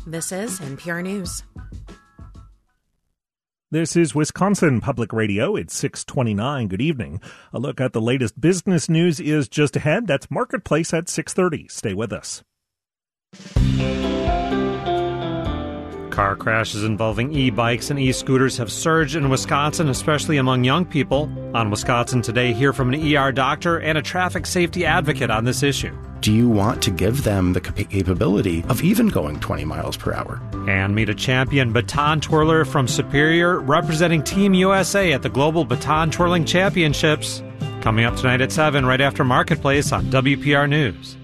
This is NPR News. This is Wisconsin Public Radio. It's 6:29. Good evening. A look at the latest business news is just ahead. That's Marketplace at 6:30. Stay with us. Car crashes involving e-bikes and e-scooters have surged in Wisconsin, especially among young people. On Wisconsin Today, hear from an ER doctor and a traffic safety advocate on this issue. Do you want to give them the capability of even going 20 miles per hour? And meet a champion baton twirler from Superior representing Team USA at the Global Baton Twirling Championships. Coming up tonight at 7, right after Marketplace on WPR News.